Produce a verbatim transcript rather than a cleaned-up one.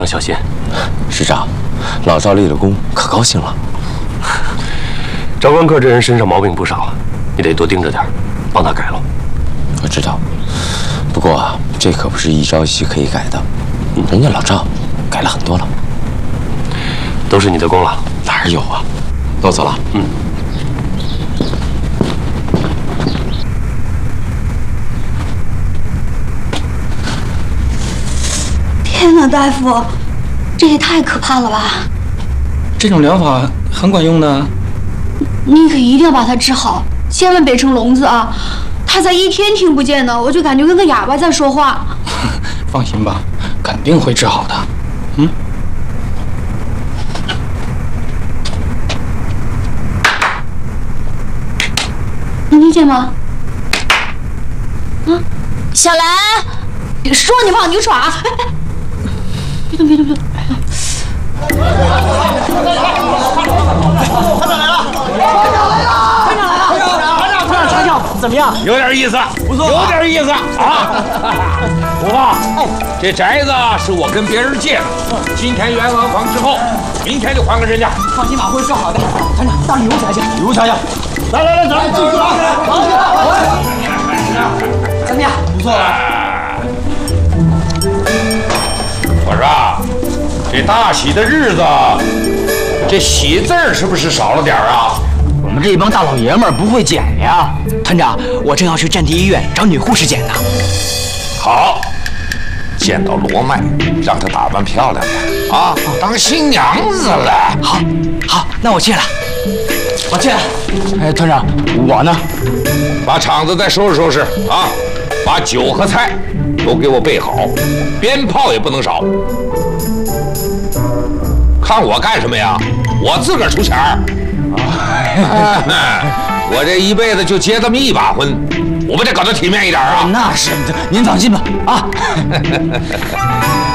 要小心。 师长，老赵立了功，可高兴了。 赵关客这人身上毛病不少，你得多盯着点，帮他改喽。 我知道，不过啊，这可不是一朝一夕可以改的。人家老赵改了很多了， 都是你的功劳。 哪有啊？那我走了。 嗯。 天哪，大夫，这也太可怕了吧！ 这种疗法很管用的。 你可一定要把他治好，千万别成聋子啊！他才一天听不见呢，我就感觉跟个哑巴在说话。 放心吧，肯定会治好的。嗯。 能听见吗？啊，小兰，说你胖你就耍。别动别动别动！ 团长来了！团长来了！团长来了！团长团长调教怎么样？ 有点意思， 不错， 有点意思啊！五号，这宅子是我跟别人借的，今天圆完房之后，明天就还给人家。 放心吧，会说好的。团长，到里屋瞧瞧，里屋瞧瞧。来来来，咱们继续啊！好，怎么样？不错吧？ 我说，这大喜的日子，这喜字儿是不是少了点啊？ 我们这一帮大老爷们儿不会剪呀。团长，我正要去战地医院找女护士剪呢。 好，见到罗麦，让她打扮漂亮点啊，当新娘子了。 好，好，那我去了。我去了。哎，团长，我呢？ 把场子再收拾收拾啊，把酒和菜都给我备好，鞭炮也不能少。看我干什么呀？我自个儿出钱儿。我这一辈子就结这么一把婚，我不得搞得体面一点啊？ 那是，您放心吧，啊。